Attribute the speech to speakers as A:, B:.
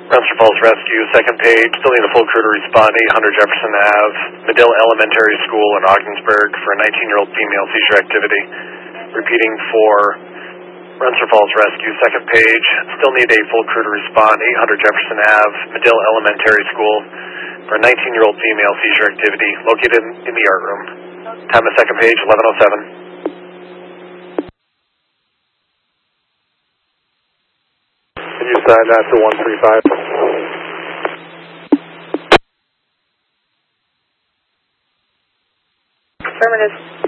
A: Rensselaer Falls Rescue, second page. Still need a full crew to respond. 800 Jefferson Ave, Medill Elementary School in Ogdensburg for a 19-year-old female seizure activity. Repeating for Rensselaer Falls Rescue, second page. Still need a full crew to respond. 800 Jefferson Ave, Medill Elementary School for a 19-year-old female seizure activity located in the art room. Time of second page, 11:07.
B: Can you sign that to 135?
C: Affirmative.